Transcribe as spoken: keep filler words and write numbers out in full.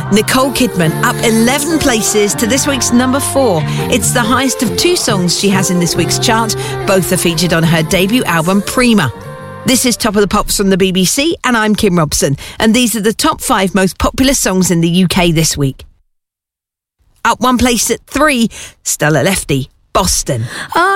Nicole Kidman up eleven places to this week's number four. It's the highest of two songs she has in this week's chart. Both are featured on her debut album, Prima. This is Top of the Pops from the B B C, and I'm Kim Robson. And these are the top five most popular songs in the U K this week. Up one place at three, Stella Lefty, Boston. Oh.